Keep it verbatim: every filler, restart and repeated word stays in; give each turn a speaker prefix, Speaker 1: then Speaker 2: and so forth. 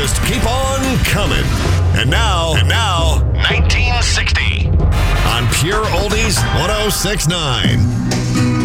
Speaker 1: just keep on coming. And now, and now, nineteen sixty on Pure Oldies one oh six point nine.